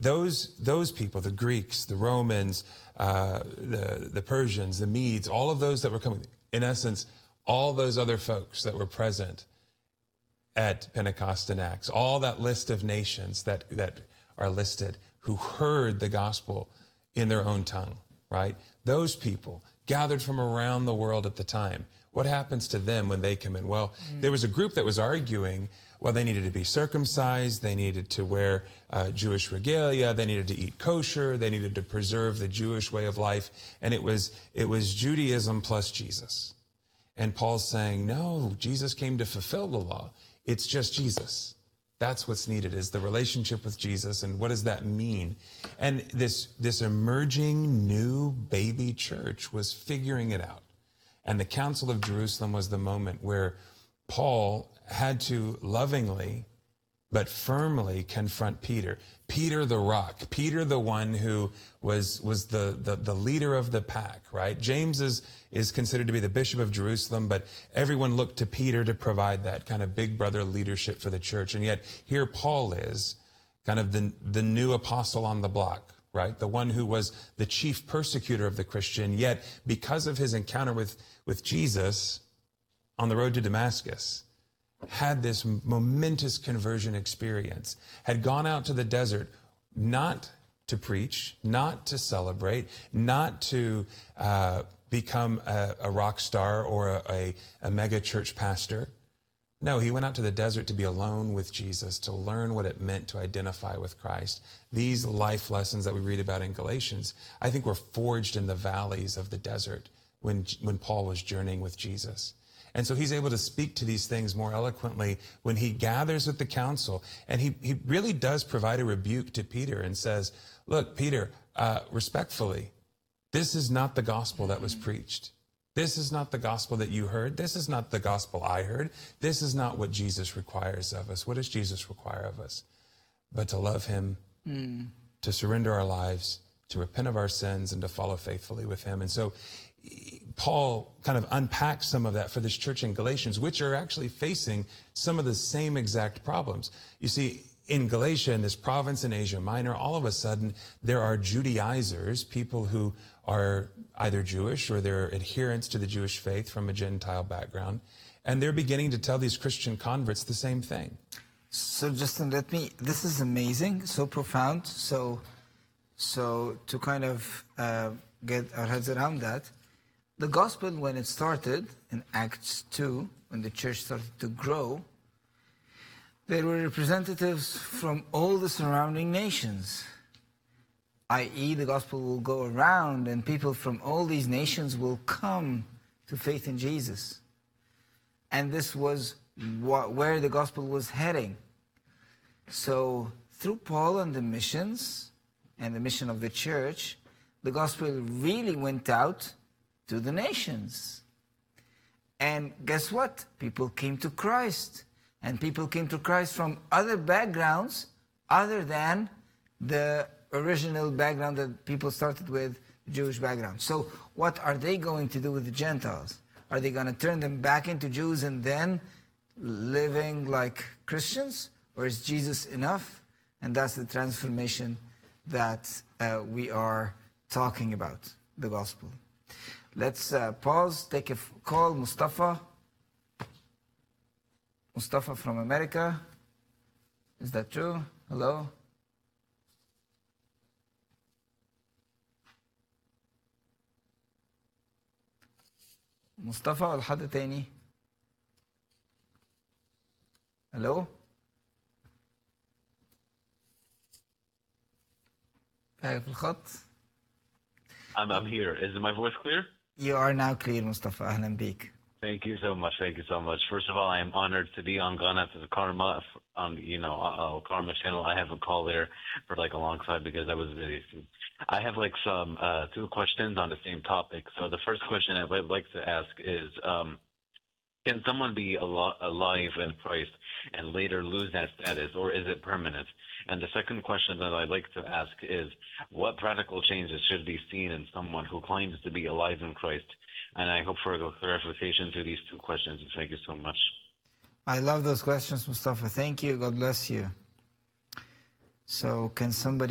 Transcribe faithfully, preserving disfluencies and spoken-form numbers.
those those people, the Greeks, the Romans, uh, the, the Persians, the Medes, all of those that were coming, in essence, all those other folks that were present at Pentecost and Acts, all that list of nations that, that are listed who heard the gospel in their own tongue, right? Those people gathered from around the world at the time. What happens to them when they come in? Well, mm. there was a group that was arguing, well, they needed to be circumcised, they needed to wear uh, Jewish regalia, they needed to eat kosher, they needed to preserve the Jewish way of life, and it was it was Judaism plus Jesus. And Paul's saying, no, Jesus came to fulfill the law. It's just Jesus. That's what's needed, is the relationship with Jesus. And what does that mean? And this, this emerging new baby church was figuring it out. And the Council of Jerusalem was the moment where Paul had to lovingly but firmly confront Peter. Peter the rock. Peter the one who was was the, the, the leader of the pack, right? James is, is considered to be the bishop of Jerusalem, but everyone looked to Peter to provide that kind of big brother leadership for the church. And yet here Paul is, kind of the, the new apostle on the block, right? The one who was the chief persecutor of the Christian, yet because of his encounter with, with Jesus on the road to Damascus, had this momentous conversion experience, had gone out to the desert not to preach, not to celebrate, not to uh, become a, a rock star or a, a, a mega church pastor. No, he went out to the desert to be alone with Jesus, to learn what it meant to identify with Christ. These life lessons that we read about in Galatians, I think were forged in the valleys of the desert when, when Paul was journeying with Jesus. And so he's able to speak to these things more eloquently when he gathers with the council. And he, he really does provide a rebuke to Peter and says, look, Peter, uh, respectfully, this is not the gospel that was preached. This is not the gospel that you heard. This is not the gospel I heard. This is not what Jesus requires of us. What does Jesus require of us? But to love him, mm. to surrender our lives, to repent of our sins, and to follow faithfully with him. And so Paul kind of unpacks some of that for this church in Galatians, which are actually facing some of the same exact problems. You see, in Galatia, in this province in Asia Minor, all of a sudden, there are Judaizers, people who are either Jewish or they're adherents to the Jewish faith from a Gentile background, and they're beginning to tell these Christian converts the same thing. So, Justin, let me, this is amazing, so profound, so, so to kind of uh, get our heads around that, the gospel, when it started in Acts two, when the church started to grow, there were representatives from all the surrounding nations, that is the gospel will go around and people from all these nations will come to faith in Jesus. And this was what, where the gospel was heading. So through Paul and the missions and the mission of the church, the gospel really went out to the nations. And guess what? People came to Christ. And people came to Christ from other backgrounds other than the original background that people started with, the Jewish background. So what are they going to do with the Gentiles? Are they going to turn them back into Jews and then living like Christians? Or is Jesus enough? And that's the transformation that uh, we are talking about, the gospel. Let's uh, pause, take a f- call. Mustafa. Mustafa from America. Is that true? Hello? مصطفى ولا حد تاني؟ Hello? في حاجة في الخط؟ I'm, I'm here. Is my voice clear? You are now clear, Mustafa. أهلا بيك. Thank you so much. Thank you so much. First of all, I am honored to be on Ghana to the Karma, on you know uh, Karma channel. I have a call there for like alongside because I was busy. I have like some uh, two questions on the same topic. So the first question I would like to ask is, um, can someone be al- alive in Christ and later lose that status, or is it permanent? And the second question that I'd like to ask is, what practical changes should be seen in someone who claims to be alive in Christ? And I hope for a clarification to these two questions. Thank you so much. I love those questions, Mustafa. Thank you. God bless you. So can somebody